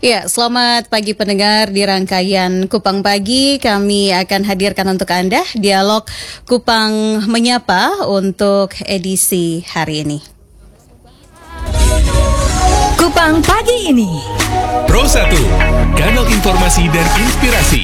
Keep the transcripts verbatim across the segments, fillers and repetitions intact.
Ya, selamat pagi pendengar. Di rangkaian Kupang Pagi kami akan hadirkan untuk Anda dialog Kupang Menyapa untuk edisi hari ini. Kupang Pagi ini Pro satu, kanal informasi dan inspirasi.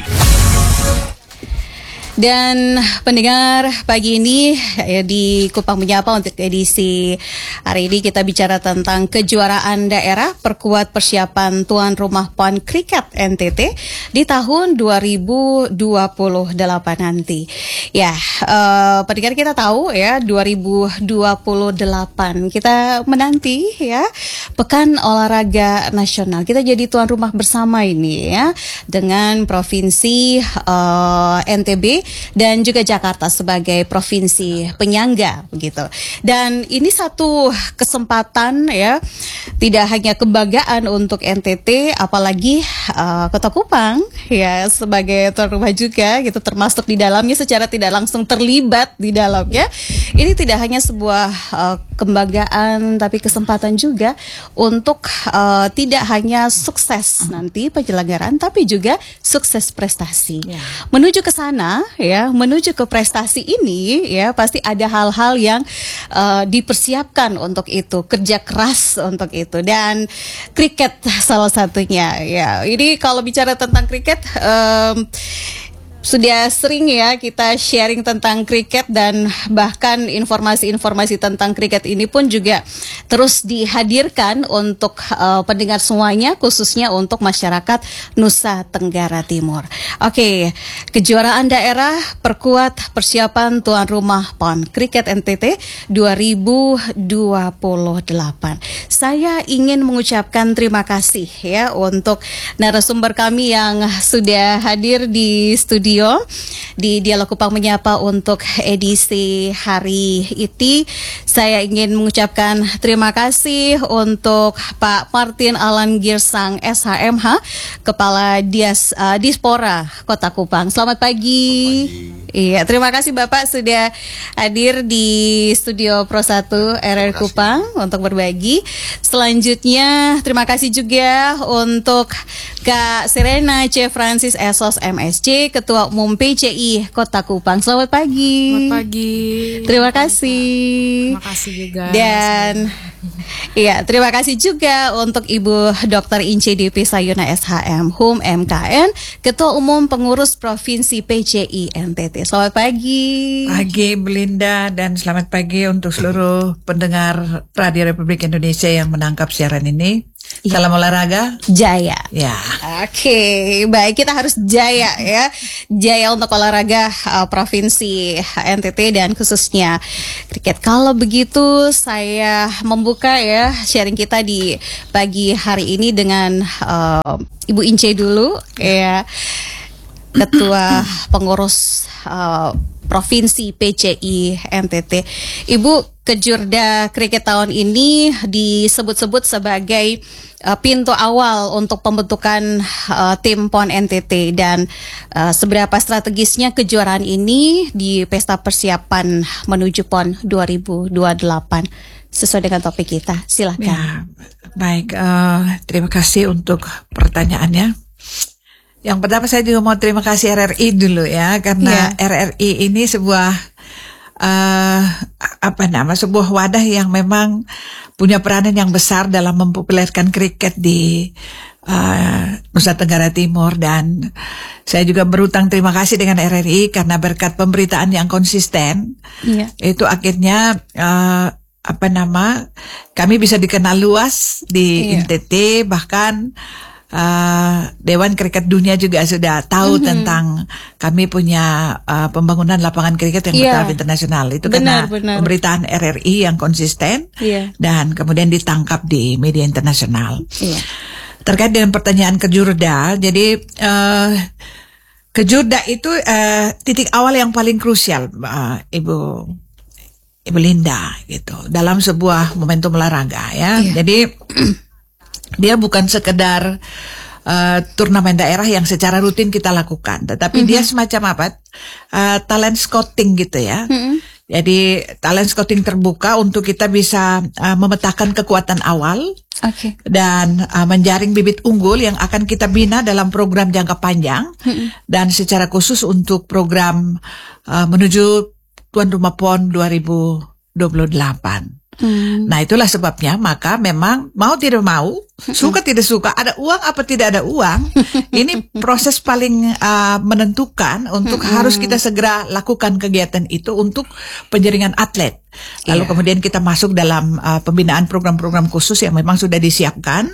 Dan pendengar, pagi ini ya, di Kupang Menyapa untuk edisi hari ini kita bicara tentang kejuaraan daerah perkuat persiapan tuan rumah PON Kriket N T T di tahun dua ribu dua puluh delapan nanti. Ya, uh, pendengar kita tahu ya dua ribu dua puluh delapan kita menanti ya Pekan Olahraga Nasional. Kita jadi tuan rumah bersama ini ya dengan provinsi uh, N T B dan juga Jakarta sebagai provinsi penyangga begitu. Dan ini satu kesempatan ya, tidak hanya kebanggaan untuk N T T, apalagi uh, Kota Kupang ya sebagai tuan rumah juga gitu, termasuk di dalamnya secara tidak langsung terlibat di dalamnya. Ini tidak hanya sebuah uh, kebanggaan tapi kesempatan juga untuk uh, tidak hanya sukses nanti penyelenggaraan tapi juga sukses prestasi. Ya. Menuju ke sana ya, menuju ke prestasi ini ya pasti ada hal-hal yang uh, dipersiapkan untuk itu, kerja keras untuk itu, dan kriket salah satunya ya. Ini kalau bicara tentang kriket um, sudah sering ya kita sharing tentang kriket, dan bahkan informasi-informasi tentang kriket ini pun juga terus dihadirkan untuk uh, pendengar semuanya, khususnya untuk masyarakat Nusa Tenggara Timur. Oke, kejuaraan daerah perkuat persiapan tuan rumah PON Kriket N T T dua ribu dua puluh delapan. Saya ingin mengucapkan terima kasih ya untuk narasumber kami yang sudah hadir di studio di Dialog Kupang Menyapa untuk edisi hari ini. Saya ingin mengucapkan terima kasih untuk Pak Martin Alan Girsang S H M H, Kepala Dias uh, Dispora Kota Kupang. Selamat pagi. Selamat pagi. Iya, terima kasih Bapak sudah hadir di studio Pro satu R R Kupang untuk berbagi. Selanjutnya terima kasih juga untuk Kak Serena C. Francis Esos M S C, Ketua Umum P C I Kota Kupang. Selamat pagi. Selamat pagi. Terima kasih. Terima kasih juga. Dan iya, terima kasih juga untuk Ibu Doktor Inci Devi Sayuna S H M H U M M K N, Ketua Umum Pengurus Provinsi P C I N T T. Selamat pagi. Pagi Belinda, dan selamat pagi untuk seluruh pendengar Radio Republik Indonesia yang menangkap siaran ini. Ya. Salam olahraga jaya. Ya. Oke, baik, kita harus jaya ya. Jaya untuk olahraga uh, Provinsi N T T dan khususnya kriket. Kalau begitu saya membuka ya sharing kita di pagi hari ini dengan uh, Ibu Ince dulu ya. Ketua Pengurus uh, Provinsi P C I N T T. Ibu, Kejurda Kriket tahun ini disebut-sebut sebagai uh, pintu awal untuk pembentukan uh, tim PON N T T, dan uh, seberapa strategisnya kejuaraan ini di pesta persiapan menuju PON dua ribu dua puluh delapan sesuai dengan topik kita. Silakan. Ya, baik, uh, terima kasih untuk pertanyaannya. Yang pertama saya juga mau terima kasih R R I dulu ya, karena yeah. R R I ini sebuah uh, apa nama sebuah wadah yang memang punya peranan yang besar dalam mempopulerkan kriket di uh, Nusa Tenggara Timur, dan saya juga berutang terima kasih dengan R R I karena berkat pemberitaan yang konsisten yeah. itu akhirnya uh, apa nama kami bisa dikenal luas di yeah. N T T, bahkan Uh, Dewan Kriket Dunia juga sudah tahu mm-hmm. tentang kami punya uh, pembangunan lapangan kriket yang yeah. bertaraf internasional. Itu benar, karena benar. Pemberitaan R R I yang konsisten yeah. dan kemudian ditangkap di media internasional. Yeah. Terkait dengan pertanyaan Kejurda, jadi uh, Kejurda itu uh, titik awal yang paling krusial, uh, Ibu Ibu Linda, gitu, dalam sebuah momentum olahraga ya. Yeah. Jadi dia bukan sekedar uh, turnamen daerah yang secara rutin kita lakukan, tetapi mm-hmm. dia semacam apa? Uh, talent scouting gitu ya. Mm-hmm. Jadi talent scouting terbuka untuk kita bisa uh, memetakan kekuatan awal Oke. dan uh, menjaring bibit unggul yang akan kita bina dalam program jangka panjang Mm-mm. dan secara khusus untuk program uh, menuju Tuan Rumah P O N dua ribu dua puluh delapan. Hmm. Nah itulah sebabnya maka memang mau tidak mau, suka tidak suka, ada uang apa tidak ada uang, ini proses paling uh, menentukan untuk harus kita segera lakukan kegiatan itu untuk penjaringan atlet. Lalu Iya. kemudian kita masuk dalam uh, pembinaan program-program khusus yang memang sudah disiapkan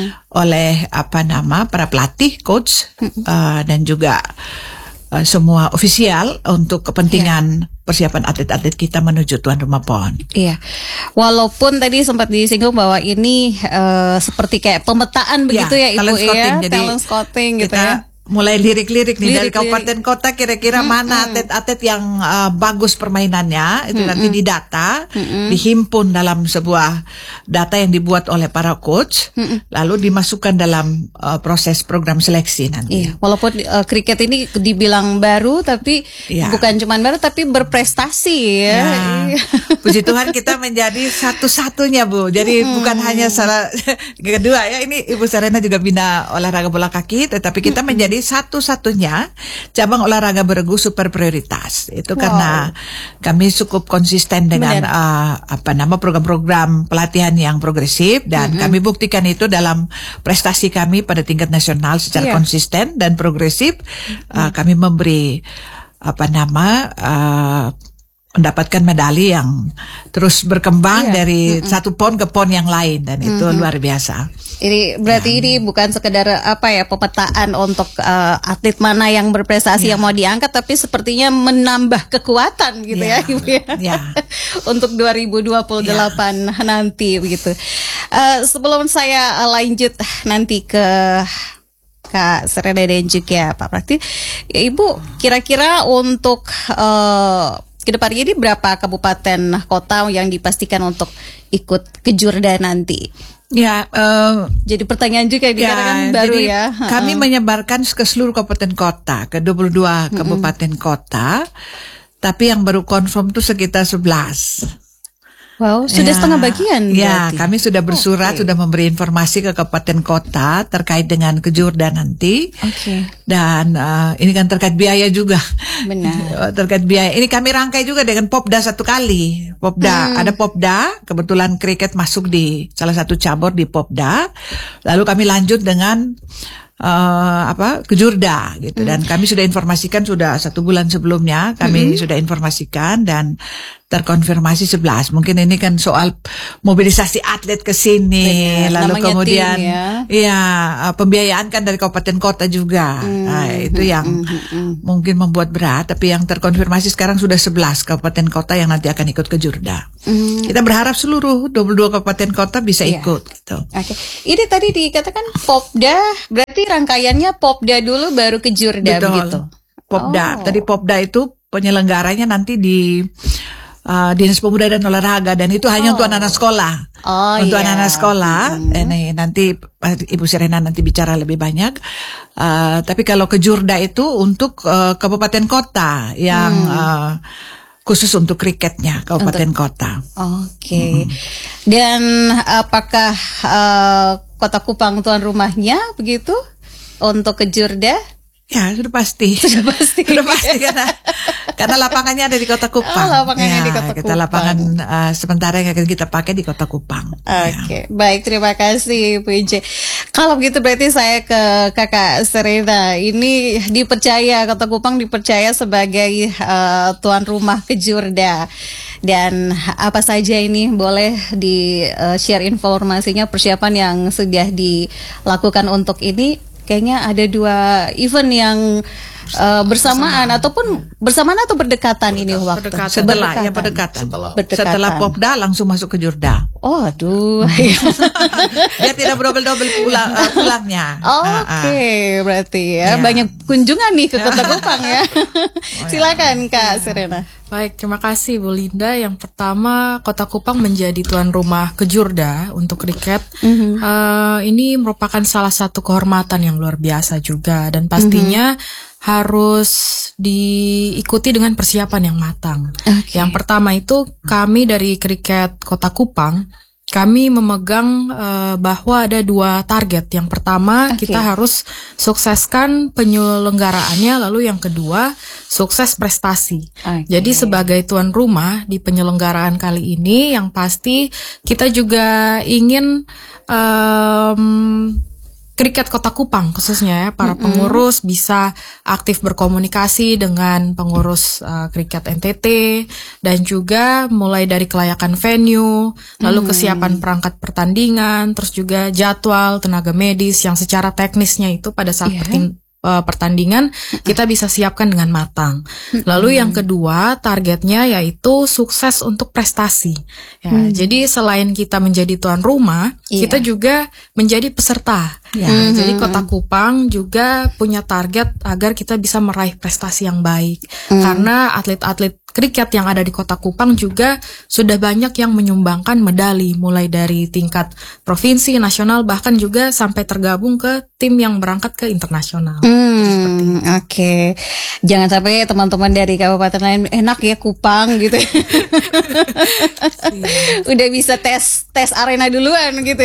oleh apa nama para pelatih, coach uh, dan juga uh, semua ofisial untuk kepentingan persiapan atlet-atlet kita menuju tuan rumah P O N. Iya, walaupun tadi sempat disinggung bahwa ini eh, seperti kayak pemetaan begitu ya, Ibu talent scouting. ya, Jadi talent scouting gitu kita ya. mulai lirik-lirik nih dari Lirik-lirik. kabupaten kota kira-kira mana atlet-atlet yang uh, bagus permainannya itu nanti didata, dihimpun dalam sebuah data yang dibuat oleh para coach, lalu dimasukkan dalam uh, proses program seleksi nanti. Iya, walaupun eh, kriket ini dibilang baru, tapi Iya. bukan cuma baru, tapi berprestasi ya. Ya, Iya. puji Tuhan kita menjadi satu-satunya Bu. Jadi bukan hanya salah kedua ya, ini Ibu Serena juga bina olahraga bola kaki, tetapi kita menjadi satu-satunya cabang olahraga beregu super prioritas. Itu Wow. karena kami cukup konsisten dengan Benar. uh, apa nama program-program pelatihan yang progresif dan kami buktikan itu dalam prestasi kami pada tingkat nasional secara Iya. konsisten dan progresif. Uh, kami memberi apa nama uh, mendapatkan medali yang terus berkembang Iya. dari satu pon ke pon yang lain dan itu luar biasa. Ini berarti ini bukan sekedar apa ya pemetaan untuk eh, atlet mana yang berprestasi yang mau diangkat, tapi sepertinya menambah kekuatan gitu Ya. ya, Ibu ya. Ya. Untuk dua ribu dua puluh delapan nanti begitu. Eh, sebelum saya eh, lanjut nanti ke Kak Serena dan juga Pak Prakti, ya, Ibu kira-kira untuk eh, ke depan ini berapa kabupaten kota yang dipastikan untuk ikut ke Jurda nanti? Ya, eh, Jadi pertanyaan juga ini karena kan baru jadi ya. kami menyebarkan ke seluruh kabupaten kota, ke dua puluh dua kabupaten kota, tapi yang baru confirm itu sekitar sebelas. Wow, sudah Ya, setengah bagian Ya, berarti. kami sudah bersurat, Oke. sudah memberi informasi ke kabupaten kota terkait dengan kejurda nanti. Oke. Dan eh, ini kan terkait biaya juga. Benar. terkait biaya. Ini kami rangkai juga dengan Popda satu kali. Popda, ada Popda, kebetulan kriket masuk di salah satu cabur di Popda. Lalu kami lanjut dengan eh, apa kejurda gitu. Dan kami sudah informasikan sudah satu bulan sebelumnya kami sudah informasikan dan terkonfirmasi sebelas. Mungkin ini kan soal mobilisasi atlet ke sini, Benar, lalu namanya kemudian tim ya. iya, uh, pembiayaan kan dari kabupaten kota juga. Nah, itu yang mungkin membuat berat, tapi yang terkonfirmasi sekarang sudah sebelas kabupaten kota yang nanti akan ikut ke Jurda. Kita berharap seluruh dua puluh dua kabupaten kota bisa Iya. ikut gitu. Oke. Ini tadi dikatakan Popda, berarti rangkaiannya Popda dulu baru ke Jurda Betul. begitu. Popda. Oh. Tadi Popda itu penyelenggaranya nanti di uh, Dinas Pemuda dan Olahraga dan itu hanya untuk anak-anak sekolah. Oh, untuk iya. anak-anak sekolah, eh, nih, nanti uh, Ibu Serena nanti bicara lebih banyak. Uh, tapi kalau ke Jurda itu untuk uh, kabupaten kota yang uh, khusus untuk kriketnya kabupaten kota. Oke. Dan apakah eh, Kota Kupang tuan rumahnya begitu untuk ke Jurda? Ya, sudah pasti. Sudah pasti. Sudah pasti karena karena lapangannya ada di Kota Kupang. Oh, lapangannya Ya, di Kota kita Kupang. lapangan uh, sementara yang akan kita pakai di Kota Kupang. Oke, baik, terima kasih Bu Ije. Kalau begitu berarti saya ke Kakak Serena. Ini dipercaya, Kota Kupang dipercaya sebagai eh, tuan rumah ke Jurda. Dan apa saja ini boleh di eh, share informasinya, persiapan yang sudah dilakukan untuk ini. Kayaknya ada dua event yang eh, bersamaan ataupun bersamaan atau berdekatan ini waktu. Setelah yang berdekatan. Berdekatan. Setelah Popda langsung masuk ke Jurda. Oh, aduh. Dia tidak double-double pulang, uh, pulangnya. Oke, berarti ya Ya. banyak kunjungan nih ke Kota Kupang ya. Silakan Kak Serena. Baik, terima kasih Bu Linda. Yang pertama, Kota Kupang menjadi tuan rumah Kejurda untuk kriket. Mm-hmm. Uh, ini merupakan salah satu kehormatan yang luar biasa juga, dan pastinya mm-hmm. harus diikuti dengan persiapan yang matang. Okay. Yang pertama itu kami dari kriket Kota Kupang, kami memegang uh, bahwa ada dua target. Yang pertama, okay. kita harus sukseskan penyelenggaraannya, lalu yang kedua, sukses prestasi. Okay. Jadi sebagai tuan rumah di penyelenggaraan kali ini, yang pasti kita juga ingin um, kriket Kota Kupang khususnya ya, para mm-hmm. pengurus bisa aktif berkomunikasi dengan pengurus uh, kriket N T T, dan juga mulai dari kelayakan venue, lalu mm. kesiapan perangkat pertandingan, terus juga jadwal, tenaga medis yang secara teknisnya itu pada saat yeah. perting- uh, pertandingan kita bisa siapkan dengan matang. Lalu yang kedua, targetnya yaitu sukses untuk prestasi. Ya, hmm. jadi selain kita menjadi tuan rumah, yeah. kita juga menjadi peserta. Ya, mm-hmm. Jadi Kota Kupang juga punya target agar kita bisa meraih prestasi yang baik. Mm. Karena atlet-atlet kriket yang ada di Kota Kupang juga sudah banyak yang menyumbangkan medali, mulai dari tingkat provinsi, nasional, bahkan juga sampai tergabung ke tim yang berangkat ke internasional. Hmm, Oke, okay. Jangan sampai teman-teman dari kabupaten lain enak ya Kupang gitu. Udah bisa tes tes arena duluan gitu.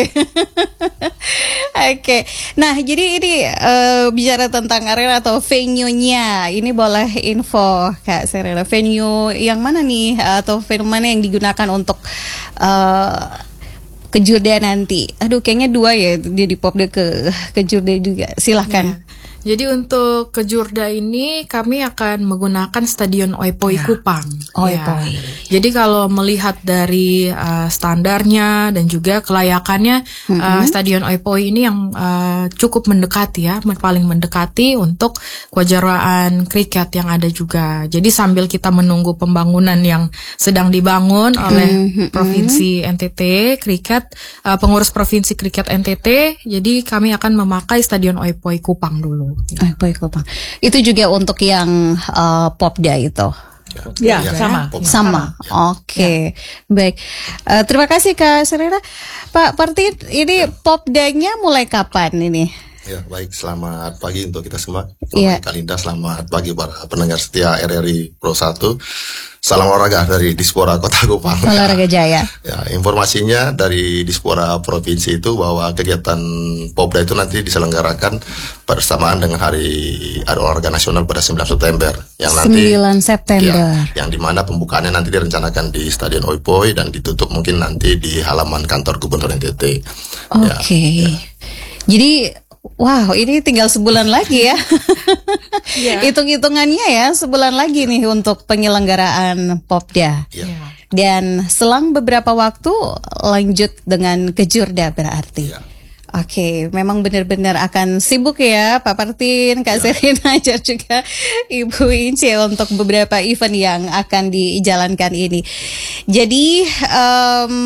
Oke, okay. Nah jadi ini uh, bicara tentang arena atau venue-nya, ini boleh info Kak Serena, venue yang mana nih atau venue mana yang digunakan untuk uh, Kejurda nanti? Aduh, kayaknya dua ya, dia di Popda ke Kejurda juga. Silahkan. Ya. Jadi untuk Kejurda ini kami akan menggunakan Stadion Oipoi ya. Kupang. Oipoi. Ya. Jadi kalau melihat dari uh, standarnya dan juga kelayakannya, mm-hmm. uh, Stadion Oipoi ini yang uh, cukup mendekati ya, paling mendekati untuk kejuaraan kriket yang ada juga. Jadi sambil kita menunggu pembangunan yang sedang dibangun oleh mm-hmm. Provinsi N T T kriket, uh, pengurus Provinsi kriket N T T, jadi kami akan memakai Stadion Oipoi Kupang dulu. Eh, baik, Bang. Itu juga untuk yang uh, Popda itu. Ya, ya sama. Sama. sama. Oke. Okay. Ya. Baik. Uh, terima kasih Kak Serena. Pak Partin, ini Popdanya mulai kapan ini? Ya, baik. Selamat pagi untuk kita semua. Iya. Kak Linda, selamat pagi para pendengar setia R R I Pro satu. Salam olahraga dari Dispora Kota Kupang. Olahraga Jaya. Ya, informasinya dari Dispora Provinsi itu bahwa kegiatan Popda itu nanti diselenggarakan bersamaan dengan Hari, Hari Olahraga Nasional pada sembilan September. Yang nanti sembilan September. Ya, yang dimana pembukaannya nanti direncanakan di Stadion Oipoi dan ditutup mungkin nanti di halaman kantor Gubernur N T T. Oke. Okay. Ya, ya. Jadi wow, ini tinggal sebulan lagi ya. Yeah. Hitung-hitungannya ya, sebulan lagi nih untuk penyelenggaraan Popda. Yeah. Dan selang beberapa waktu lanjut dengan Kejurda berarti. Yeah. Oke, okay, memang benar-benar akan sibuk ya Pak Partin, Kak yeah. Serena, dan juga Ibu Ince untuk beberapa event yang akan dijalankan ini. Jadi um,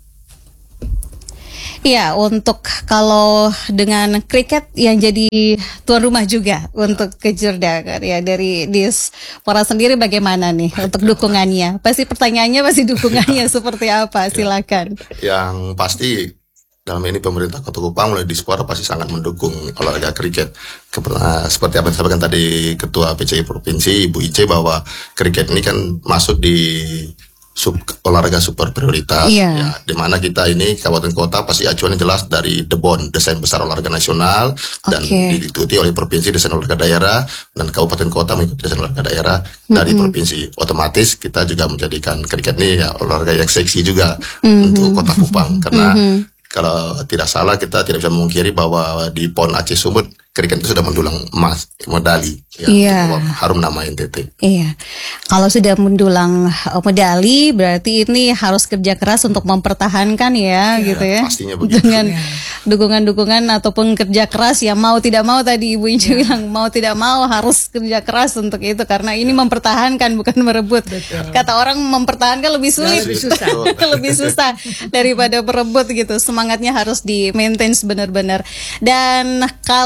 ya, untuk kalau dengan kriket yang jadi tuan rumah juga untuk Kejurda kan ya, dari Dispora sendiri bagaimana nih untuk dukungannya? Pasti pertanyaannya pasti dukungannya seperti apa? Silakan. Yang pasti dalam ini pemerintah Kota Kupang mulai Dispora pasti sangat mendukung olahraga kriket. Keperna, seperti apa yang disampaikan tadi Ketua P C I Provinsi Ibu Ice bahwa kriket ini kan masuk di sub olahraga super prioritas, yeah. ya, di mana kita ini kabupaten kota pasti acuannya jelas dari D B O N, Desain Besar Olahraga Nasional, okay. dan diikuti oleh provinsi desain olahraga daerah, dan kabupaten kota mengikuti desain olahraga daerah mm-hmm. dari provinsi. Otomatis kita juga menjadikan kriket ini ya olahraga yang seksi juga mm-hmm. untuk Kota Kupang, karena mm-hmm. kalau tidak salah kita tidak bisa memungkiri bahwa di P O N Aceh Sumut kriket itu sudah mendulang emas medali, ya, yeah. harum nama N T T. Iya, kalau sudah mendulang medali berarti ini harus kerja keras untuk mempertahankan ya, ya gitu ya. Pastinya begitu. Dengan dukungan-dukungan ataupun kerja keras ya, mau tidak mau tadi Ibu Ince ya. bilang mau tidak mau harus kerja keras untuk itu, karena ini mempertahankan bukan merebut. Betul. Kata orang mempertahankan lebih sulit, lebih susah, lebih susah daripada merebut gitu. Semangatnya harus di maintain benar-benar. Dan kalau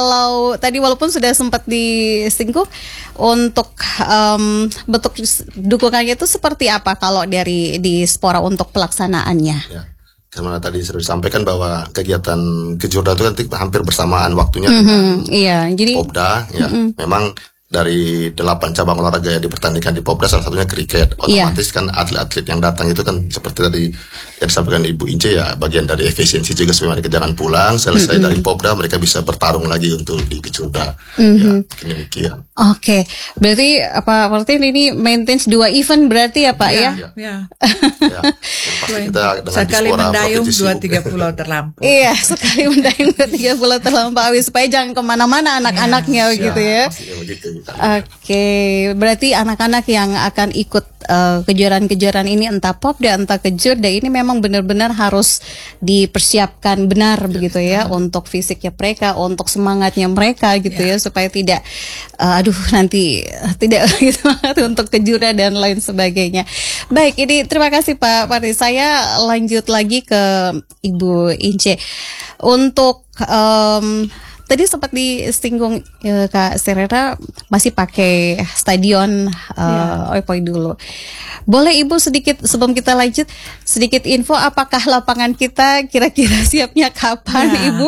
kalau tadi walaupun sudah sempat disinggung untuk um, bentuk dukungannya itu seperti apa kalau dari Dispora untuk pelaksanaannya? Ya. Karena tadi sudah disampaikan bahwa kegiatan Kejurda itu kan hampir bersamaan waktunya Mm-hmm, dengan iya, jadi Popda, ya. Mm-hmm. Memang dari delapan cabang olahraga yang dipertandingkan di Popda salah satunya kriket. Otomatis kan atlet-atlet yang datang itu kan seperti tadi yang disampaikan Ibu Ince ya, bagian dari efisiensi juga supaya mereka jangan pulang selesai Mm-hmm. dari Popda mereka bisa bertarung lagi untuk di Kejurda. Mm-hmm. Ya, demikian. Oke, berarti apa berarti ini maintain dua event berarti ya Pak ya? Ya. Ya. Ya. Yang pasti kita dengan Sekali Dispora mendayung Provinsi dua Sibuk. tiga pulau terlampau. Iya, sekali mendayung ke tiga pulau terlampaui supaya jangan kemana-mana anak-anaknya gitu ya. Pastinya begitu. Oke, berarti anak-anak yang akan ikut uh, kejuaraan-kejuaraan ini entah Popda entah Kejurda ini memang benar-benar harus dipersiapkan benar begitu ya untuk fisiknya mereka, untuk semangatnya mereka gitu ya, supaya tidak uh, aduh nanti uh, tidak gitu untuk Kejurda dan lain sebagainya. Baik, ini terima kasih Pak Parti. Saya lanjut lagi ke Ibu Ince untuk um, tadi sempat disinggung ya, Kak Serena masih pakai stadion uh, Oipoi dulu. Boleh Ibu sedikit sebelum kita lanjut sedikit info apakah lapangan kita kira-kira siapnya kapan Ya. Ibu?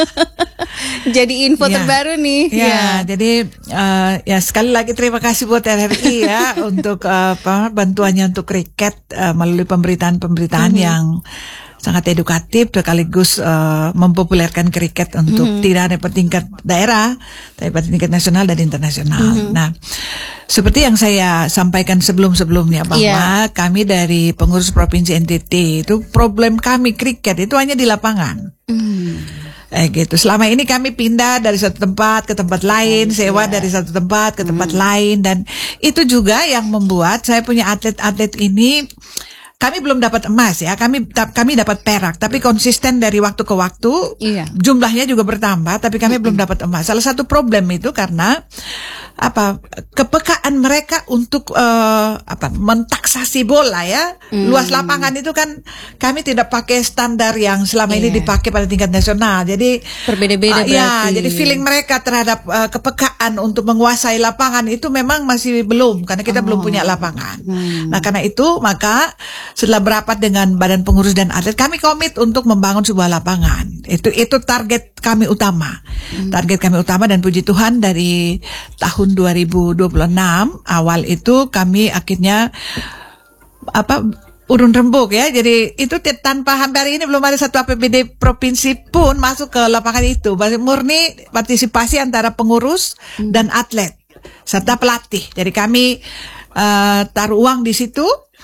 Jadi info Ya. terbaru nih. Ya, jadi uh, ya sekali lagi terima kasih buat R R I ya untuk uh, apa bantuannya untuk kriket uh, melalui pemberitaan-pemberitaan mm-hmm. yang sangat edukatif sekaligus uh, mempopulerkan kriket untuk mm-hmm. tidak hanya pada tingkat daerah, tapi pada tingkat nasional dan internasional. Mm-hmm. Nah, seperti yang saya sampaikan sebelum-sebelumnya bahwa yeah. kami dari pengurus provinsi N T T itu problem kami kriket itu hanya di lapangan. Mm. Eh gitu. Selama ini kami pindah dari satu tempat ke tempat lain, sewa dari satu tempat ke tempat mm. lain, dan itu juga yang membuat saya punya atlet-atlet ini. Kami belum dapat emas ya, kami kami dapat perak, tapi konsisten dari waktu ke waktu, iya. jumlahnya juga bertambah, tapi kami mm-hmm. belum dapat emas. Salah satu problem itu karena apa kepekaan mereka untuk uh, apa mentaksasi bola ya, mm. luas lapangan itu kan kami tidak pakai standar yang selama yeah. ini dipakai pada tingkat nasional, jadi berbeda-beda. Uh, ya, jadi feeling mereka terhadap uh, kepekaan untuk menguasai lapangan itu memang masih belum, karena kita oh. belum punya lapangan. Mm. Nah karena itu maka setelah berapat dengan badan pengurus dan atlet, kami komit untuk membangun sebuah lapangan. Itu itu target kami utama. Hmm. Target kami utama, dan puji Tuhan dari tahun dua ribu dua puluh enam awal itu kami akhirnya apa urun rembuk ya. Jadi itu tanpa hampir ini belum ada satu A P B D provinsi pun masuk ke lapangan itu. Murni partisipasi antara pengurus hmm. dan atlet serta pelatih. Jadi kami uh, taruh uang di situ.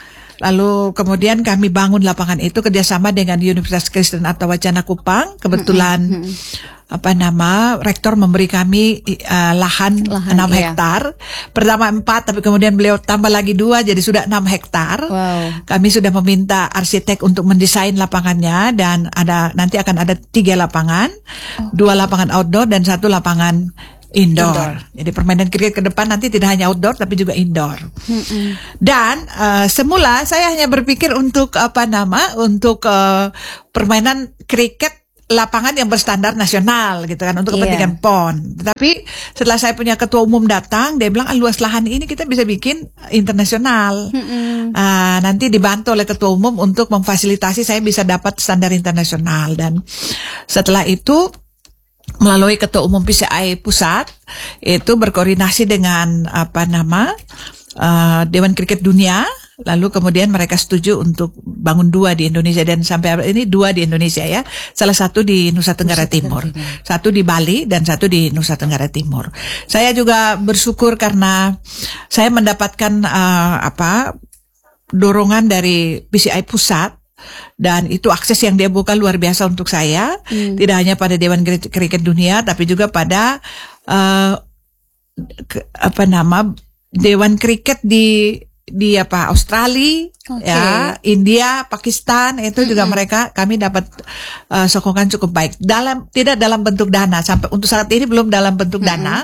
Lalu kemudian kami bangun lapangan itu kerjasama dengan Universitas Kristen Artawacana Kupang. Kebetulan mm-hmm. apa nama rektor memberi kami uh, lahan, lahan enam iya. hektar. Pertama empat, tapi kemudian beliau tambah lagi dua, jadi sudah enam hektar. Wow. Kami sudah meminta arsitek untuk mendesain lapangannya, dan ada nanti akan ada tiga lapangan, oh. dua lapangan outdoor dan satu lapangan Indoor. indoor. Jadi permainan kriket ke depan nanti tidak hanya outdoor tapi juga indoor. Mm-mm. Dan uh, semula saya hanya berpikir untuk apa nama untuk uh, permainan kriket lapangan yang berstandar nasional gitu kan, untuk kepentingan yeah. P O N. Tetapi setelah saya punya ketua umum datang, dia bilang ah, luas lahan ini kita bisa bikin internasional. Uh, nanti dibantu oleh ketua umum untuk memfasilitasi saya bisa dapat standar internasional. Dan setelah itu melalui ketua umum P C I pusat itu berkoordinasi dengan apa nama uh, Dewan Kriket Dunia, lalu kemudian mereka setuju untuk bangun dua di Indonesia, dan sampai ini dua di Indonesia ya, salah satu di Nusa Tenggara Timur, satu di Bali dan satu di Nusa Tenggara Timur. Saya juga bersyukur karena saya mendapatkan uh, apa dorongan dari P C I pusat. Dan itu akses yang dia buka luar biasa untuk saya, hmm. tidak hanya pada Dewan Kriket Dunia, tapi juga pada uh, ke, apa nama Dewan Kriket di di apa Australia, okay. ya India, Pakistan, itu hmm. juga mereka kami dapat uh, sokongan cukup baik. Dalam tidak dalam bentuk dana, sampai untuk saat ini belum dalam bentuk hmm. dana.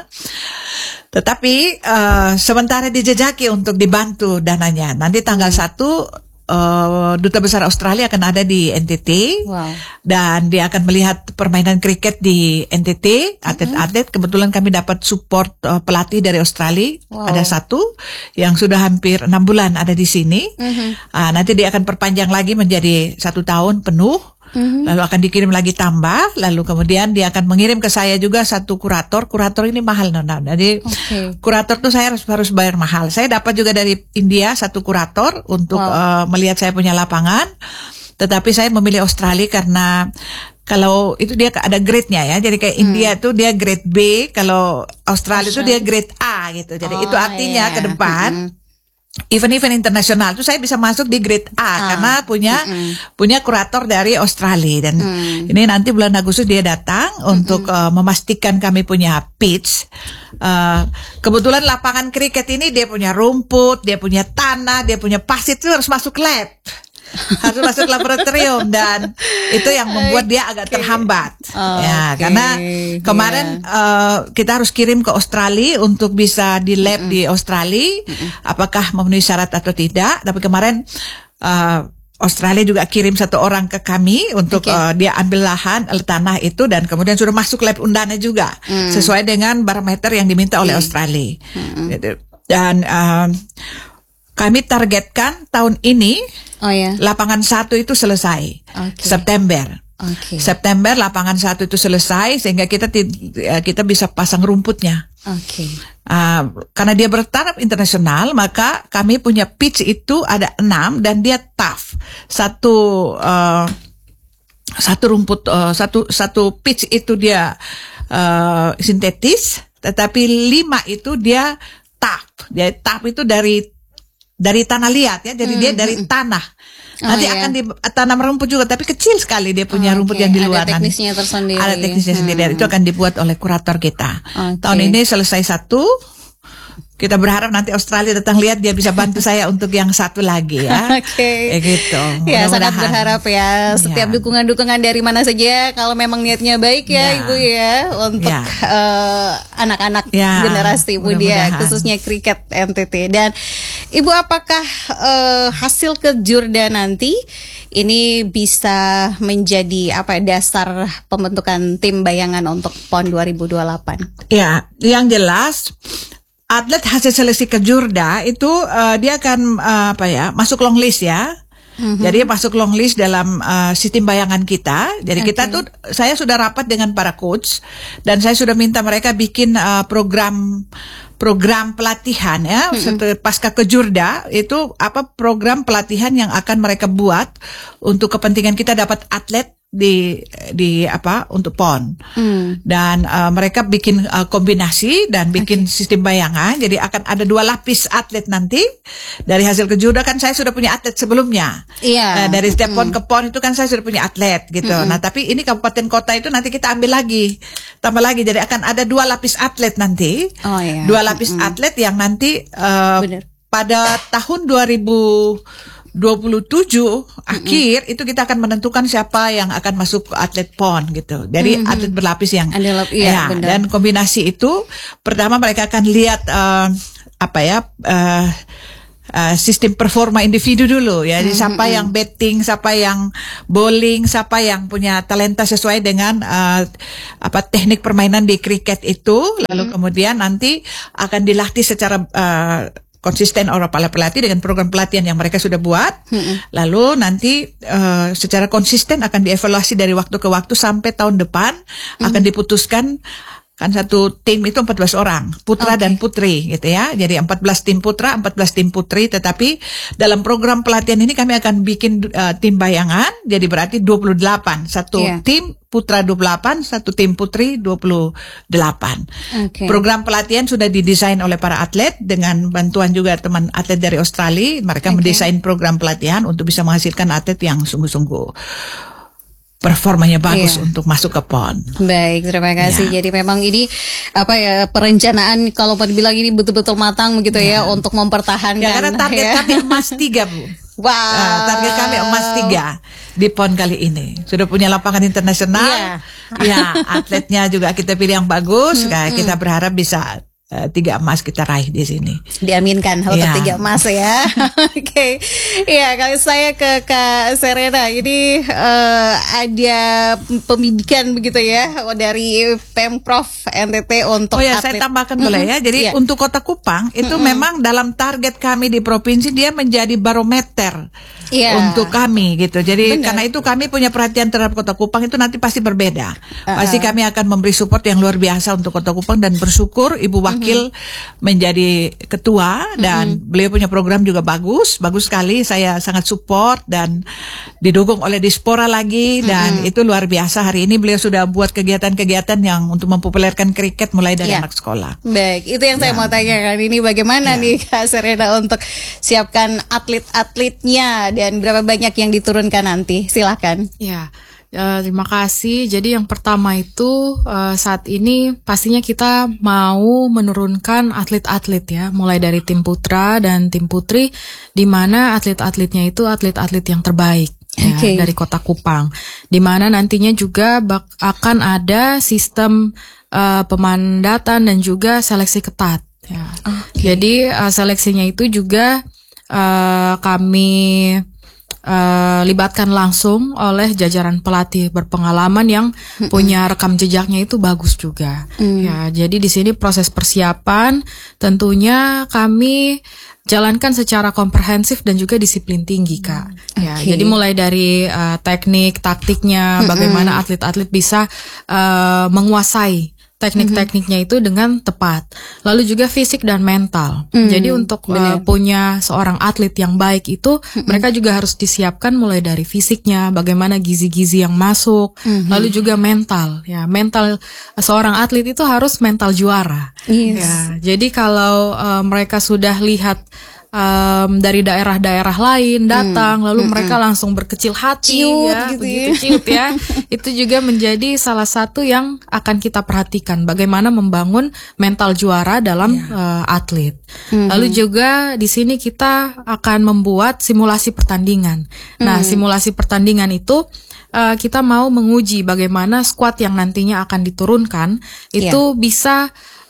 Tetapi uh, sementara dijejaki untuk dibantu dananya. Nanti tanggal satu uh, Duta Besar Australia akan ada di N T T. Wow. Dan dia akan melihat permainan kriket di N T T, atlet-atlet. Kebetulan kami dapat support uh, pelatih dari Australia. Wow. Ada satu yang sudah hampir enam bulan ada di sini. Mm-hmm. Uh, nanti dia akan perpanjang lagi menjadi satu tahun penuh. Mm-hmm. Lalu akan dikirim lagi tambah, lalu kemudian dia akan mengirim ke saya juga satu kurator. Kurator ini mahal, Nona. Jadi okay. kurator tuh saya harus harus bayar mahal. Saya dapat juga dari India satu kurator untuk wow. uh, melihat saya punya lapangan. Tetapi saya memilih Australia karena kalau itu dia ada grade-nya ya. Jadi kayak hmm. India tuh dia grade B, kalau Australia itu dia grade A gitu. Jadi oh, itu artinya yeah. ke depan hmm. event-event internasional itu saya bisa masuk di grade A ah. karena punya mm-mm. punya kurator dari Australia. Dan mm. ini nanti bulan Agustus dia datang mm-mm. untuk uh, memastikan kami punya pitch. Uh, kebetulan lapangan kriket ini dia punya rumput, dia punya tanah, dia punya pasir, itu harus masuk lab. Harus masuk laboratorium, dan itu yang membuat dia agak terhambat. Oh, ya, okay. Karena kemarin yeah. uh, kita harus kirim ke Australia untuk bisa di lab mm-mm. di Australia, mm-mm. apakah memenuhi syarat atau tidak. Tapi kemarin uh, Australia juga kirim satu orang ke kami untuk okay. uh, dia ambil lahan tanah itu, dan kemudian sudah masuk lab undana juga mm. sesuai dengan barometer yang diminta oleh mm. Australia. Mm-mm. Dan uh, kami targetkan tahun ini oh, yeah. lapangan satu itu selesai okay. September. Okay. September lapangan satu itu selesai sehingga kita kita bisa pasang rumputnya. Okay. Uh, karena dia bertaraf internasional, maka kami punya pitch itu ada enam dan dia tough. Satu uh, satu rumput uh, satu satu pitch itu dia uh, sintetis, tetapi lima itu dia tough. Dia tough itu dari dari tanah liat ya, jadi hmm, dia dari hmm. tanah. Oh, nanti iya. akan ditanam rumput juga, tapi kecil sekali dia punya oh, rumput okay. yang di luar. Ada teknisnya tersendiri. Ada teknisnya hmm. sendiri. Itu akan dibuat oleh kurator kita. Okay. Tahun ini selesai satu. Kita berharap nanti Australia datang lihat, dia bisa bantu saya untuk yang satu lagi ya. Oke. Okay. Gitu. Ya, sangat berharap ya. Setiap ya. dukungan-dukungan dari mana saja, kalau memang niatnya baik ya, ya. Ibu ya, untuk ya. Uh, anak-anak ya. generasi muda, khususnya kriket N T T. Dan Ibu, apakah uh, hasil kejurda nanti ini bisa menjadi apa dasar pembentukan tim bayangan untuk P O N dua ribu dua puluh delapan? Ya, yang jelas atlet hasil seleksi kejurda itu uh, dia akan uh, apa ya masuk long list ya. Mm-hmm. Jadi masuk long list dalam uh, sistem bayangan kita. Jadi okay. kita tuh saya sudah rapat dengan para coach dan saya sudah minta mereka bikin uh, program program pelatihan ya mm-hmm. pasca kejurda itu apa program pelatihan yang akan mereka buat untuk kepentingan kita dapat atlet di di apa untuk P O N hmm. dan uh, mereka bikin uh, kombinasi dan bikin okay. sistem bayangan. Jadi akan ada dua lapis atlet nanti dari hasil kejurda. Kan saya sudah punya atlet sebelumnya yeah. uh, dari setiap hmm. P O N ke P O N itu kan saya sudah punya atlet gitu. Hmm. Nah tapi ini kabupaten kota itu nanti kita ambil lagi tambah lagi, jadi akan ada dua lapis atlet nanti oh, yeah. dua lapis hmm. atlet yang nanti uh, pada tahun dua ribu dua puluh tujuh mm-hmm. akhir itu kita akan menentukan siapa yang akan masuk atlet P O N gitu. Jadi mm-hmm. atlet berlapis yang Adilap, iya, ya, dan kombinasi itu pertama mereka akan lihat uh, apa ya uh, uh, sistem performa individu dulu ya. Jadi mm-hmm. siapa yang betting, siapa yang bowling, siapa yang punya talenta sesuai dengan uh, apa teknik permainan di kriket itu. Lalu mm-hmm. kemudian nanti akan dilatih secara uh, konsisten oleh para pelatih dengan program pelatihan yang mereka sudah buat. Hmm. Lalu nanti uh, secara konsisten akan dievaluasi dari waktu ke waktu sampai tahun depan hmm. akan diputuskan. Kan satu tim itu empat belas orang, putra okay. dan putri gitu ya. Jadi empat belas tim putra, empat belas tim putri, tetapi dalam program pelatihan ini kami akan bikin uh, tim bayangan. Jadi berarti dua puluh delapan, satu yeah. tim putra dua puluh delapan, satu tim putri dua puluh delapan. Okay. Program pelatihan sudah didesain oleh para atlet dengan bantuan juga teman atlet dari Australia. Mereka okay. mendesain program pelatihan untuk bisa menghasilkan atlet yang sungguh-sungguh performanya bagus yeah. untuk masuk ke P O N. Baik, terima kasih. Yeah. Jadi memang ini apa ya perencanaan kalau dibilang ini betul-betul matang begitu yeah. ya untuk mempertahankan. Ya, karena target ya. kami emas tiga Bu. Wow. Uh, target kami emas tiga di P O N kali ini. Sudah punya lapangan internasional. Yeah. Ya, atletnya juga kita pilih yang bagus. Hmm, nah, kita hmm. berharap bisa uh, tiga emas kita raih di sini. Diaminkan untuk Ya. tiga emas ya. Oke, okay. Ya kalau saya ke Kak Serena, ini uh, ada pembidikan begitu ya dari Pemprov N T T untuk Oh ya, atlet. saya tambahkan boleh ya. Jadi Iya. untuk Kota Kupang itu Mm-mm. memang dalam target kami di provinsi dia menjadi barometer Iya. untuk kami gitu. Jadi Benar. karena itu kami punya perhatian terhadap Kota Kupang itu nanti pasti berbeda. Uh-uh. Pasti kami akan memberi support yang luar biasa untuk Kota Kupang dan bersyukur Ibu Wakil menjadi ketua dan beliau punya program juga bagus, bagus sekali. Saya sangat support dan didukung oleh Dispora lagi dan itu luar biasa. Hari ini beliau sudah buat kegiatan-kegiatan yang untuk mempopulerkan kriket mulai dari Iya. anak sekolah. Baik, itu yang saya mau tanyakan. Ini bagaimana nih Kak Serena untuk siapkan atlet-atletnya dan berapa banyak yang diturunkan nanti? Silakan. Ya, eh, terima kasih. Jadi yang pertama itu eh, saat ini pastinya kita mau menurunkan atlet-atlet ya, mulai dari tim putra dan tim putri, di mana atlet-atletnya itu atlet-atlet yang terbaik. Ya, Oke. dari Kota Kupang, di mana nantinya juga bak- akan ada sistem eh, pemandatan dan juga seleksi ketat. Ya. Jadi eh, seleksinya itu juga eh, kami eh, libatkan langsung oleh jajaran pelatih berpengalaman yang punya rekam jejaknya itu bagus juga. Ya, jadi di sini proses persiapan tentunya kami jalankan secara komprehensif dan juga disiplin tinggi, Kak. Ya, Oke. jadi mulai dari uh, teknik, taktiknya, bagaimana atlet-atlet bisa uh, menguasai teknik-tekniknya itu dengan tepat. Lalu juga fisik dan mental. Jadi untuk uh, punya seorang atlet yang baik itu, mereka juga harus disiapkan mulai dari fisiknya, bagaimana gizi-gizi yang masuk, lalu juga mental. Ya, mental uh, seorang atlet itu harus mental juara. Yes. Ya, jadi kalau uh, mereka sudah lihat um, dari daerah-daerah lain datang, lalu mereka langsung berkecil hati, Ciut ya, gitu begitu ya. ciut ya. Itu juga menjadi salah satu yang akan kita perhatikan, bagaimana membangun mental juara dalam uh, atlet. Lalu juga di sini kita akan membuat simulasi pertandingan. Nah, simulasi pertandingan itu uh, kita mau menguji bagaimana skuad yang nantinya akan diturunkan itu bisa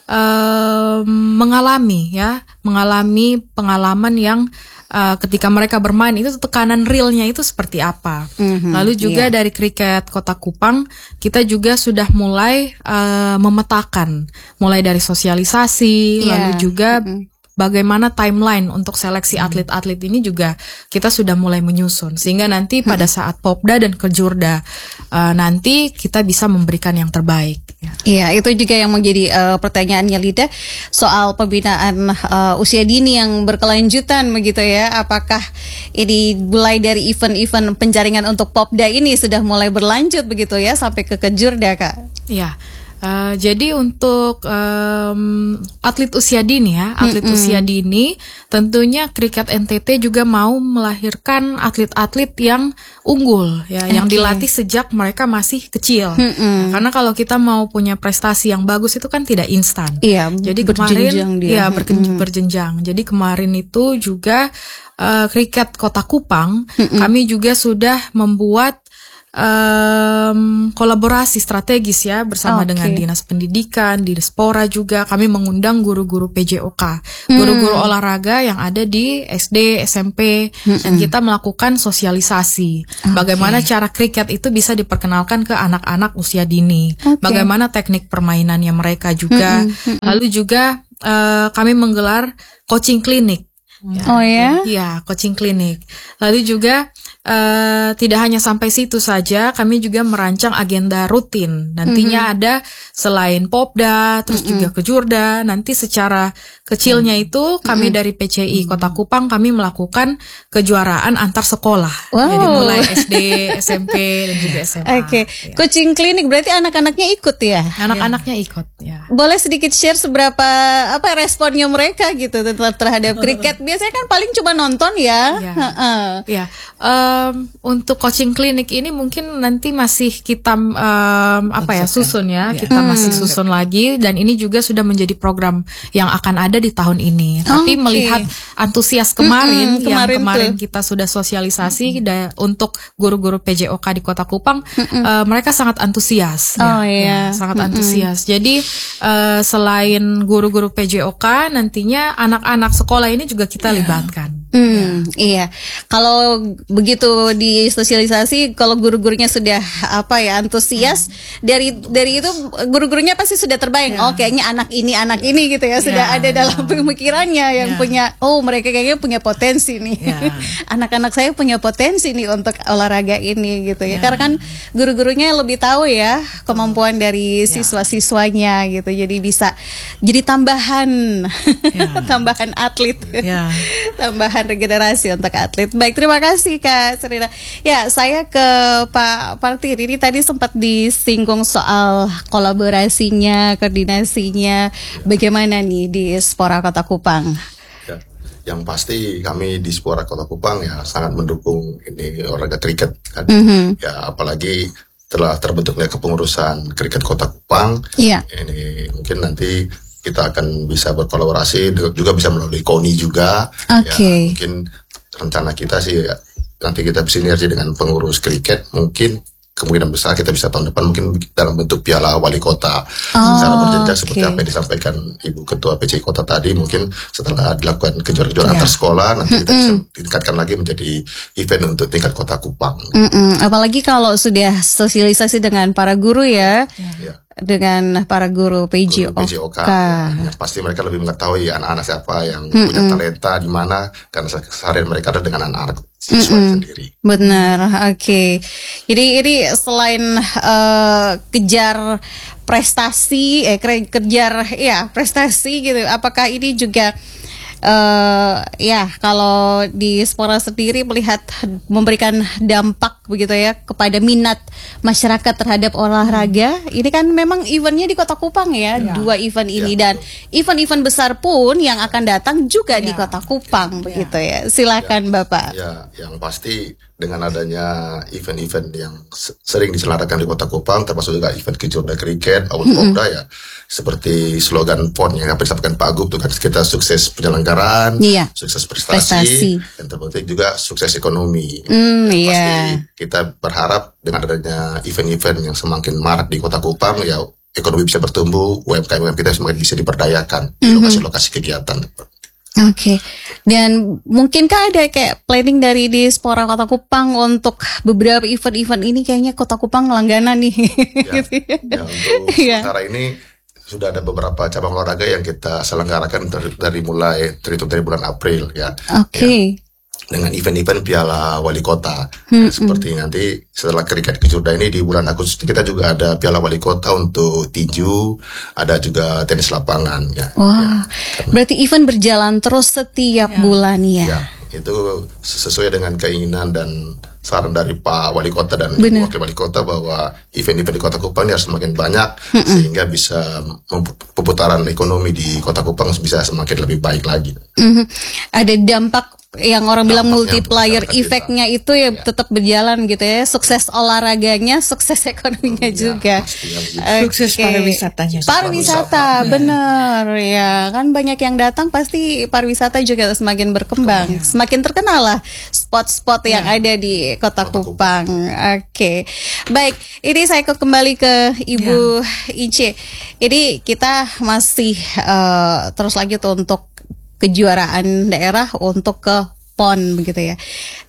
um, mengalami ya, mengalami pengalaman yang uh, ketika mereka bermain itu tekanan realnya itu seperti apa. Lalu juga dari kriket Kota Kupang kita juga sudah mulai uh, memetakan, mulai dari sosialisasi, Iya. lalu juga bagaimana timeline untuk seleksi atlet-atlet ini juga kita sudah mulai menyusun, sehingga nanti pada saat Popda dan Kejurda uh, nanti kita bisa memberikan yang terbaik. Ya. Iya, itu juga yang menjadi uh, pertanyaannya Lida soal pembinaan uh, usia dini yang berkelanjutan begitu ya. Apakah ini mulai dari event-event penjaringan untuk Popda ini sudah mulai berlanjut begitu ya sampai ke Kejurda, Kak? Ya. Uh, jadi untuk um, atlet usia dini ya, atlet usia dini tentunya kriket N T T juga mau melahirkan atlet-atlet yang unggul ya, yang Oke. dilatih sejak mereka masih kecil. Ya, karena kalau kita mau punya prestasi yang bagus itu kan tidak instan. Iya, Jadi berjenjang kemarin dia. ya berken- berjenjang. Jadi kemarin itu juga uh, kriket Kota Kupang kami juga sudah membuat um, kolaborasi strategis ya bersama Oke. dengan Dinas Pendidikan, di Dispora juga kami mengundang guru-guru P J O K, guru-guru olahraga yang ada di S D, S M P, dan kita melakukan sosialisasi bagaimana cara kriket itu bisa diperkenalkan ke anak-anak usia dini, Oke. bagaimana teknik permainannya mereka juga, lalu juga eh, kami menggelar coaching klinik. Oh ya? Iya, coaching klinik. Lalu juga uh, tidak hanya sampai situ saja, kami juga merancang agenda rutin. Nantinya ada selain Popda, terus juga Kejurda. Nanti secara kecilnya itu kami dari P C I Kota Kupang kami melakukan kejuaraan antar sekolah. Wow. Jadi mulai S D, S M P dan juga S M A. Oke, Ya. coaching klinik berarti anak-anaknya ikut ya? Anak-anaknya ikut ya. Boleh sedikit share seberapa apa responnya mereka gitu ter- terhadap kriket? Biasanya kan paling cuma nonton ya. Iya. Heeh. Ya, eh, um, untuk coaching klinik ini mungkin nanti masih kita um, apa ya susun ya, Ya. kita masih susun lagi, dan ini juga sudah menjadi program yang akan ada di tahun ini. Tapi Oke. melihat antusias kemarin, Mm-mm, yang kemarin kemarin tuh. kita sudah sosialisasi da- untuk guru-guru P J O K di Kota Kupang, uh, mereka sangat antusias. Oh, ya, iya. ya, sangat antusias. Jadi uh, selain guru-guru P J O K, nantinya anak-anak sekolah ini juga kita libatkan. Hmm, iya. Kalau begitu disosialisasi, kalau guru-gurunya sudah apa ya antusias, dari dari itu guru-gurunya pasti sudah terbayang. Oh, kayaknya anak ini anak ini gitu ya, sudah Ya, ada dalam pemikirannya yang Ya. punya. Oh, mereka kayaknya punya potensi nih. Ya. Anak-anak saya punya potensi nih untuk olahraga ini gitu ya. Karena kan guru-gurunya lebih tahu ya kemampuan dari siswa-siswanya gitu. Jadi bisa jadi tambahan tambahan atlet. Ya. Tambahan regenerasi untuk atlet. Baik, terima kasih Kak Serina. Ya, saya ke Pak Partir. Ini tadi sempat disinggung soal kolaborasinya, koordinasinya, bagaimana nih di Spora Kota Kupang? Ya, yang pasti kami di Spora Kota Kupang ya sangat mendukung ini olahraga kriket kan. Mhm. Ya apalagi telah terbentuknya kepengurusan kriket Kota Kupang. Iya. Ini mungkin nanti kita akan bisa berkolaborasi juga bisa melalui K O N I juga. Oke. Ya, mungkin rencana kita sih ya, nanti kita bersinergi dengan pengurus kriket, mungkin kemungkinan besar kita bisa tahun depan mungkin dalam bentuk piala wali kota secara berjenjang seperti oke. apa yang disampaikan Ibu Ketua P C I Kota tadi. Mungkin setelah dilakukan kejuaraan-kejuaraan antar sekolah nanti kita bisa tingkatkan lagi menjadi event untuk tingkat Kota Kupang. Mm-mm. Apalagi kalau sudah sosialisasi dengan para guru ya, Ya. dengan para guru P J O P J O K, K. ya, pasti mereka lebih mengetahui anak-anak siapa yang punya talenta di mana, karena keseharian mereka adalah dengan anak-anak siswa sendiri. Benar, oke. Jadi ini selain eh, kejar prestasi, eh kere- kejar ya prestasi gitu. Apakah ini juga eh ya kalau di Spora sendiri melihat memberikan dampak begitu ya kepada minat masyarakat terhadap olahraga? Ini kan memang eventnya di Kota Kupang ya, dua event ini dan event-event besar pun yang akan datang juga di Kota Kupang begitu ya. Silakan Bapak. Ya, yang pasti dengan adanya event-event yang se- sering diselenggarakan di Kota Kupang, termasuk juga event kejuaraan kriket, awal Popda ya, seperti slogan P O N yang apa disampaikan Pak Gub itu kan kita sukses penyelenggaraan, Iya. sukses prestasi, Prestasi. dan terpenting juga sukses ekonomi. Hmm, Pasti iya. kita berharap dengan adanya event-event yang semakin marak di Kota Kupang, ya ekonomi bisa bertumbuh, U M K M kita semakin bisa diberdayakan di lokasi-lokasi kegiatan. Oke, dan mungkinkah ada kayak planning dari di Spora Kota Kupang untuk beberapa event-event ini kayaknya Kota Kupang langganan nih. Ya, ya, untuk Iya. sementara ini sudah ada beberapa cabang olahraga yang kita selenggarakan dari, dari mulai terhitung dari bulan April ya. Oke. Dengan event-event Piala Wali Kota. Ya, seperti nanti setelah kriket kejuaraan ini di bulan Agustus kita juga ada Piala Wali Kota untuk tinju, ada juga tenis lapangan ya. Wah, berarti event berjalan terus setiap bulan ya. Ya, itu sesuai dengan keinginan dan saran dari Pak Wali Kota dan Benar. Wakil Wali Kota bahwa event-event di Kota Kupang ini harus semakin banyak sehingga bisa mem- pemutaran ekonomi di Kota Kupang bisa semakin lebih baik lagi. Mhm. Ada dampak yang orang bilang Dampaknya multiplier untuk masyarakat effect-nya itu ya tetap berjalan gitu ya. Sukses olahraganya, sukses ekonominya juga. pastinya begitu. Oke. Sukses pariwisatanya. Pariwisata, bener ya. Kan banyak yang datang pasti pariwisata juga semakin berkembang. Semakin terkenal lah spot-spot yang ada di Kota Kupang. Oke. Baik, ini saya ke- kembali ke Ibu Ice. Ini kita masih eh, terus lagi tuh untuk kejuaraan daerah untuk ke P O N begitu ya.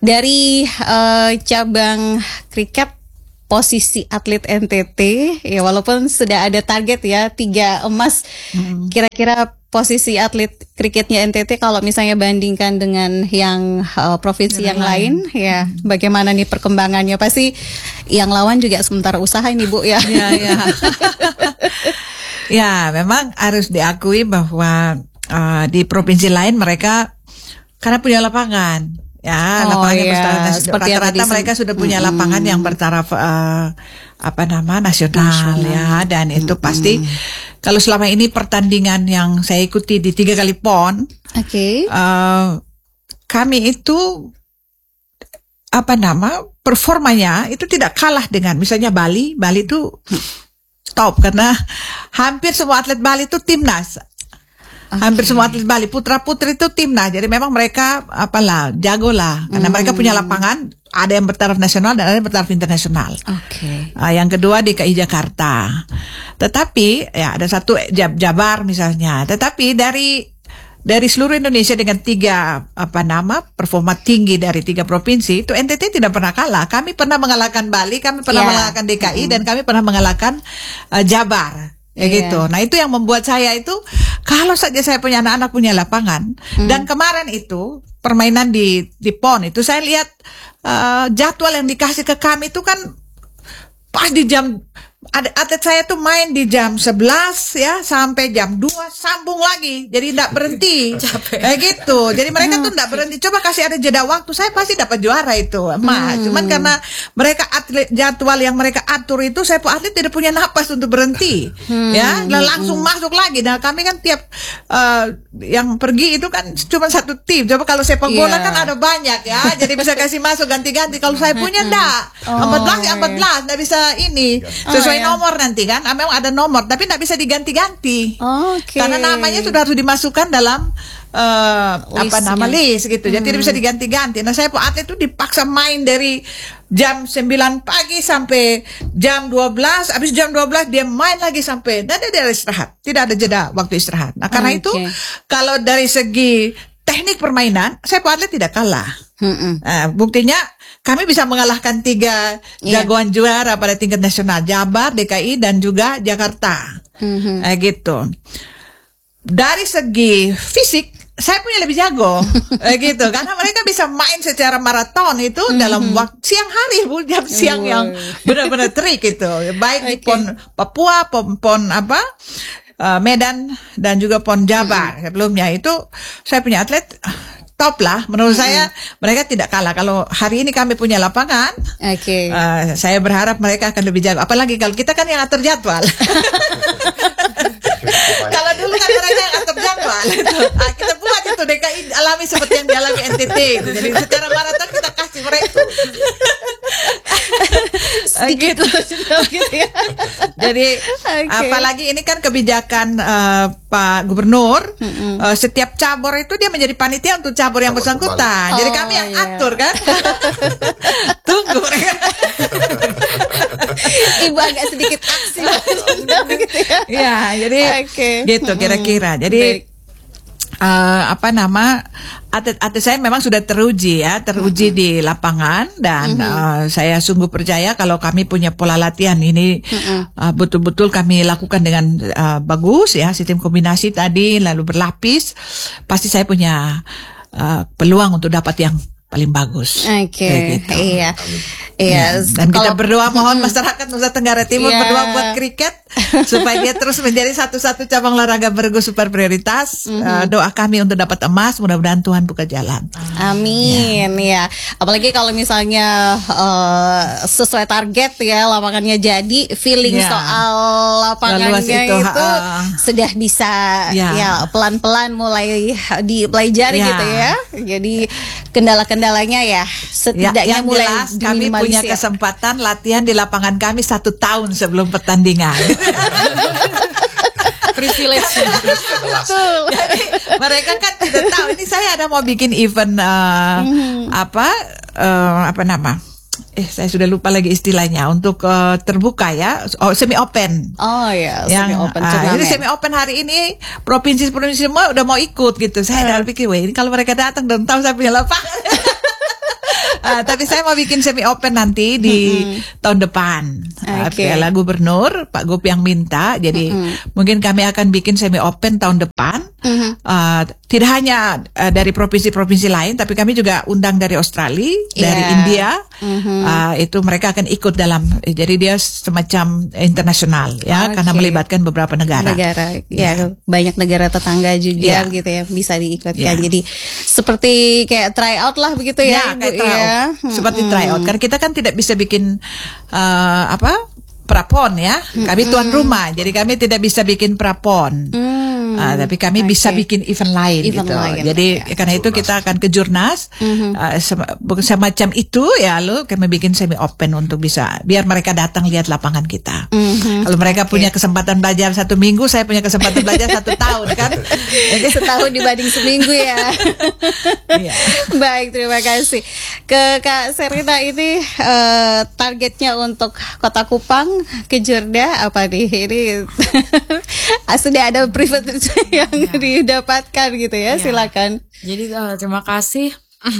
Dari eh, cabang kriket posisi atlet N T T ya walaupun sudah ada target ya tiga emas, kira-kira posisi atlet kriketnya N T T kalau misalnya bandingkan dengan yang eh, provinsi yang, lain ya bagaimana nih perkembangannya? Pasti yang lawan juga sementara usaha ini Bu ya. Ya, ya. Ya, memang harus diakui bahwa uh, di provinsi lain mereka karena punya lapangan, ya Oh, lapangan yang iya. bertaraf Seperti yang rata-rata tadi mereka sem- sudah punya Mm-mm. lapangan yang bertaraf uh, apa nama nasional, ya, dan itu pasti kalau selama ini pertandingan yang saya ikuti di tiga kali P O N, Oke. uh, kami itu apa nama performanya itu tidak kalah dengan misalnya Bali. Bali itu top karena hampir semua atlet Bali itu timnas. Okay. Hampir semua atlet Bali putra putri itu timnas. Jadi memang mereka apalah jago lah karena hmm. mereka punya lapangan. Ada yang bertaraf nasional dan ada yang bertaraf internasional. Oke. Okay. Uh, yang kedua D K I Jakarta. Tetapi ya ada satu Jab Jabar misalnya. Tetapi dari dari seluruh Indonesia dengan tiga apa nama performa tinggi dari tiga provinsi itu N T T tidak pernah kalah. Kami pernah mengalahkan Bali, kami pernah yeah. mengalahkan D K I mm-hmm. dan kami pernah mengalahkan uh, Jabar. Ya yeah. gitu. Nah itu yang membuat saya itu kalau saja saya punya anak-anak punya lapangan mm. dan kemarin itu permainan di di P O N itu saya lihat uh, jadwal yang dikasih ke kami itu kan pas di jam ada atlet saya tuh main di jam sebelas ya sampai jam dua sambung lagi. Jadi enggak berhenti. Kayak gitu. Jadi mereka tuh enggak berhenti. Coba kasih ada jeda waktu, saya pasti dapat juara itu. Mas, hmm. cuman karena mereka atlet jadwal yang mereka atur itu saya atlet tidak punya napas untuk berhenti. Hmm. Ya, dan langsung hmm. masuk lagi. Nah, kami kan tiap uh, yang pergi itu kan cuma satu tim. Coba kalau sepak bola yeah. kan ada banyak ya. Jadi bisa kasih masuk ganti-ganti. Kalau saya punya enggak. empat belas empat belas enggak bisa ini. Sesuai nomor nanti kan, memang ada nomor, tapi tidak bisa diganti-ganti. Okay. Karena namanya sudah harus dimasukkan dalam uh, apa nama list gitu. Jadi hmm. tidak bisa diganti-ganti. Nah saya atlet itu dipaksa main dari jam sembilan pagi sampai jam dua belas. Habis jam dua belas dia main lagi sampai tidak ada istirahat, tidak ada jeda waktu istirahat. Nah karena okay. itu kalau dari segi teknik permainan, saya atlet tidak kalah. Hmm. Nah, buktinya kami bisa mengalahkan tiga yeah. jagoan juara pada tingkat nasional, Jabar, D K I, dan juga Jakarta. Mm-hmm. Eh, gitu. Dari segi fisik, saya punya lebih jago, eh, gitu. Karena mereka bisa main secara maraton itu mm-hmm. dalam waktu siang hari, bu, jam siang oh. yang benar-benar terik itu. Baik okay. di P O N Papua, P O N, P O N apa, uh, Medan, dan juga P O N Jabar. Mm-hmm. Sebelumnya itu saya punya atlet top lah, menurut mm-hmm. saya mereka tidak kalah. Kalau hari ini kami punya lapangan, okay. uh, saya berharap mereka akan lebih jago. Apalagi kalau kita kan yang atur jadwal. Kalau dulu kan mereka yang atur jadwal. Nah, kita buat itu D K I alami seperti yang dialami N T T. Gitu. Jadi secara maraton kita kasih mereka. Sedikit gitu ya. Jadi okay. apalagi ini kan kebijakan uh, Pak Gubernur, mm-hmm. uh, setiap cabur itu dia menjadi panitia untuk cabur yang bersangkutan. Oh, jadi kami yang yeah. atur kan. Tunggu mereka. Ibu agak sedikit aksi gitu ya. Ya, jadi okay. gitu kira-kira. Jadi uh, apa nama atlet-atlet saya memang sudah teruji ya, teruji mm-hmm. di lapangan dan mm-hmm. uh, saya sungguh percaya kalau kami punya pola latihan ini mm-hmm. uh, betul-betul kami lakukan dengan uh, bagus ya, sistem kombinasi tadi lalu berlapis, pasti saya punya uh, peluang untuk dapat yang paling bagus. Oke, okay. gitu. Iya, iya. Ya, dan kalau, kita berdoa mohon masyarakat Nusa Tenggara Timur yeah. berdoa buat kriket supaya dia terus menjadi satu-satu cabang olahraga bergu super prioritas. Mm-hmm. Uh, doa kami untuk dapat emas, mudah-mudahan Tuhan buka jalan. Amin. Ya, ya. Apalagi kalau misalnya uh, sesuai target ya lapangannya jadi, feeling ya. soal lapangannya itu, itu uh, sudah bisa ya. ya pelan-pelan mulai dipelajari ya. gitu ya. Jadi kendala-kendalanya ya setidaknya ya, yang mulai jelas kami punya kesempatan latihan di lapangan kami satu tahun sebelum pertandingan. Privilege. Betul. Jadi mereka kan tidak tahu ini saya ada mau bikin event uh, mm-hmm. apa uh, apa nama? Eh saya sudah lupa lagi istilahnya untuk uh, terbuka ya, oh, semi open. Oh ya, yang, semi open. Uh, jadi semi open hari ini provinsi-provinsi semua udah mau ikut gitu. Saya udah pikir, wah ini kalau mereka datang dan tahu saya punya lapangan. Uh, tapi saya mau bikin semi open nanti di mm-hmm. tahun depan. Okay. Piala Gubernur Pak Gup yang minta, jadi mm-hmm. mungkin kami akan bikin semi open tahun depan. Mm-hmm. Uh, tidak hanya uh, dari provinsi-provinsi lain, tapi kami juga undang dari Australia, yeah. dari India. Mm-hmm. Uh, itu mereka akan ikut dalam, jadi dia semacam internasional ya, okay. karena melibatkan beberapa negara. Negara, ya, ya banyak negara tetangga juga yeah. gitu ya bisa diikutkan. Yeah. Jadi seperti kayak try out lah begitu ya, ya Ibu ya. Seperti hmm. tryout karena kita kan tidak bisa bikin uh, apa prapon ya, kami hmm. tuan rumah, jadi kami tidak bisa bikin prapon. Hmm. Uh, tapi kami Okay. bisa bikin event lain Event gitu. lain, Jadi ya. karena itu kita akan ke Jurnas, Mhm. uh, sem- semacam itu ya, lalu kami bikin semi open untuk bisa biar mereka datang lihat lapangan kita. Mhm. Kalau mereka punya kesempatan belajar satu minggu, saya punya kesempatan belajar satu tahun kan. Jadi Setahun dibanding seminggu ya. Iya. Baik, terima kasih. Ke Kak Serina ini eh, targetnya untuk Kota Kupang ke Jurda apa nih? Ini sudah ada privilege yang didapatkan gitu ya. Iya. Silakan. Jadi eh, terima kasih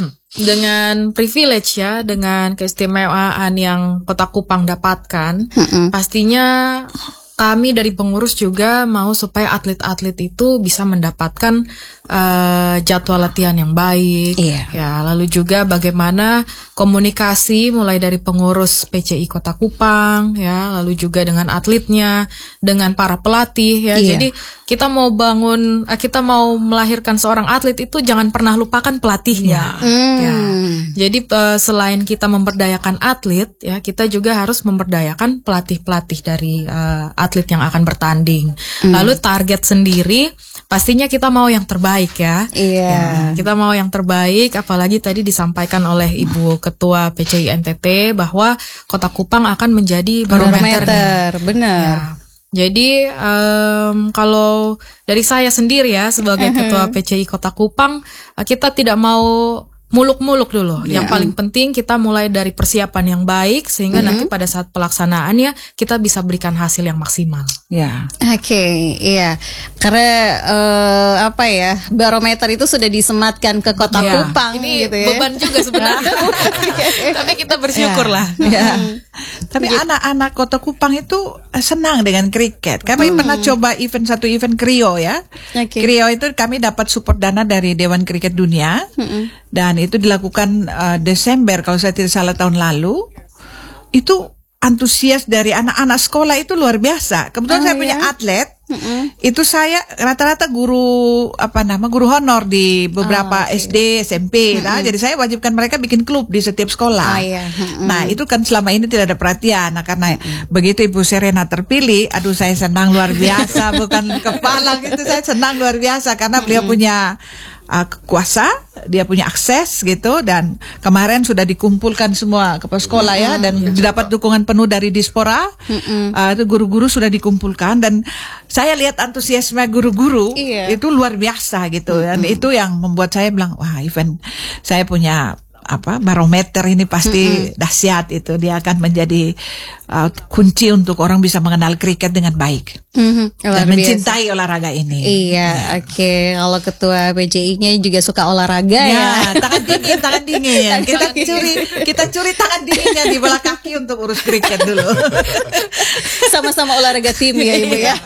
dengan privilege ya, dengan keistimewaan yang Kota Kupang dapatkan. Mm-mm. Pastinya kami dari pengurus juga mau supaya atlet-atlet itu bisa mendapatkan uh, jadwal latihan yang baik. Iya. Ya, lalu juga bagaimana komunikasi mulai dari pengurus P C I Kota Kupang, ya, lalu juga dengan atletnya, dengan para pelatih, ya. Iya. Jadi kita mau bangun, eh, kita mau melahirkan seorang atlet itu jangan pernah lupakan pelatihnya. Hmm. Ya. Jadi eh, selain kita memberdayakan atlet, ya, kita juga harus memberdayakan pelatih-pelatih dari eh, atlet yang akan bertanding. Lalu target sendiri, pastinya kita mau yang terbaik ya. Iya. Ya, kita mau yang terbaik, apalagi tadi disampaikan oleh Ibu Ketua P C I N T T bahwa Kota Kupang akan menjadi barometer. Barometer, benar. Ya. Jadi em, kalau dari saya sendiri ya sebagai Ketua P C I Kota Kupang, eh, kita tidak mau muluk-muluk dulu. Ya. Yang paling penting kita mulai dari persiapan yang baik sehingga nanti pada saat pelaksanaannya kita bisa berikan hasil yang maksimal. Ya. Oke, iya. Karena eh, apa ya, barometer itu sudah disematkan ke Kota Ya. Kupang Ini gitu ya. beban juga sebenarnya. Tapi kita bersyukur lah. Ya. Tapi anak-anak Kota Kupang itu eh, senang dengan kriket. Kami pernah coba event satu event Krio ya. Oke. Krio itu kami dapat support dana dari Dewan Kriket Dunia. Dan itu dilakukan eh, Desember kalau saya tidak salah tahun lalu. Itu antusias dari anak-anak sekolah itu luar biasa. Kebetulan Oh, saya punya ya? atlet. Itu saya rata-rata guru apa nama guru honor di beberapa Oh, oke. S D, S M P. Nah, jadi saya wajibkan mereka bikin klub di setiap sekolah. Oh, iya. Mm-mm. Nah, itu kan selama ini tidak ada perhatian. Nah, karena begitu Ibu Serena terpilih, aduh saya senang luar biasa, bukan kepala gitu, saya senang luar biasa karena beliau punya uh, kuasa, dia punya akses gitu, dan kemarin sudah dikumpulkan semua kepala sekolah ya, dan didapat dukungan penuh dari Dispora. Uh, itu guru-guru sudah dikumpulkan dan saya lihat antusiasme guru-guru Iya. itu luar biasa gitu, dan itu yang membuat saya bilang wah event saya punya apa barometer ini pasti dahsyat, itu dia akan menjadi uh, kunci untuk orang bisa mengenal kriket dengan baik Mhm, luar dan biasa. mencintai olahraga ini. Iya, oke. Kalau ketua P C I-nya juga suka olahraga ya. Ya, tangan dingin, tangan dingin. Kita Tangan dingin. curi, kita curi tangan dinginnya di bola kaki untuk urus kriket dulu. Sama-sama olahraga tim ya Ibu ya.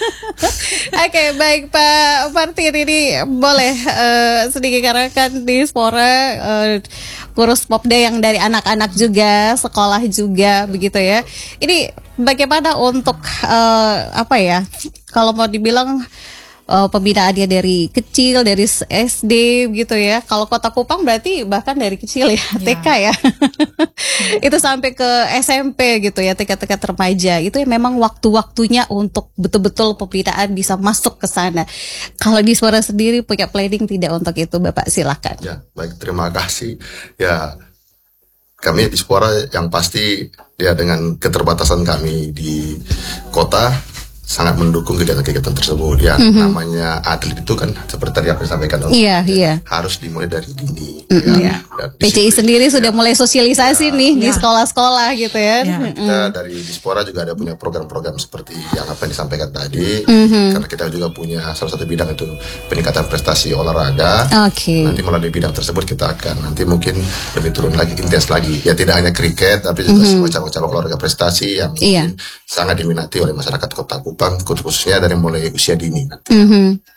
Oke, baik Pak Martin, ini boleh eh, sedikit karena kan di Spora eh, ngurus Popda yang dari anak-anak juga, sekolah juga begitu ya. Ini bagaimana untuk eh, apa ya? Kalau mau dibilang eh, pembinaannya dari kecil, dari S D gitu ya. Kalau Kota Kupang berarti bahkan dari kecil ya, T K ya. Itu sampai ke S M P gitu ya, tingkat tingkat remaja. Itu ya memang waktu-waktunya untuk betul-betul pembinaan bisa masuk ke sana. Kalau di Suara sendiri punya planning tidak untuk itu, Bapak? Silakan. Ya, baik, terima kasih. Ya, kami di Spora yang pasti ya dengan keterbatasan kami di kota sangat mendukung kegiatan-kegiatan tersebut. Ya, namanya atlet itu kan seperti tadi apa yang disampaikan oleh Iya, iya. harus dimulai dari dini. Iya. Dan P C I disiplin. sendiri sudah mulai sosialisasi nih di sekolah-sekolah gitu ya. Ya. Kita dari Dispora juga ada punya program-program seperti yang apa yang disampaikan tadi, Mhm. karena kita juga punya salah satu bidang itu peningkatan prestasi olahraga. Oke. Nanti melalui bidang tersebut kita akan nanti mungkin lebih turun lagi, intens lagi. Ya tidak hanya kriket, tapi juga semua cabang-cabang olahraga prestasi yang Iya. mungkin sangat diminati oleh masyarakat Kota Kupang, khususnya dari mulai usia dini. Mhm.